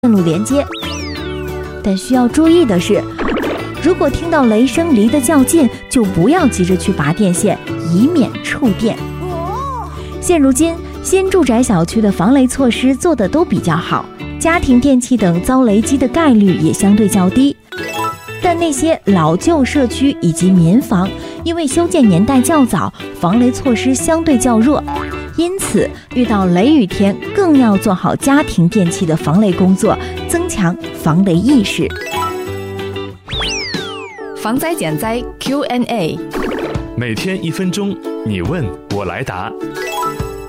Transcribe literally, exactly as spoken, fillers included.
线路连接。但需要注意的是，如果听到雷声离得较近，就不要急着去拔电线，以免触电。现如今，新住宅小区的防雷措施做得都比较好，家庭电器等遭雷击的概率也相对较低。但那些老旧社区以及民房，因为修建年代较早，防雷措施相对较弱，因此遇到雷雨天更要做好家庭电器的防雷工作，增强防雷意识。 防灾减灾 Q and A， 每天一分钟，你问我来答。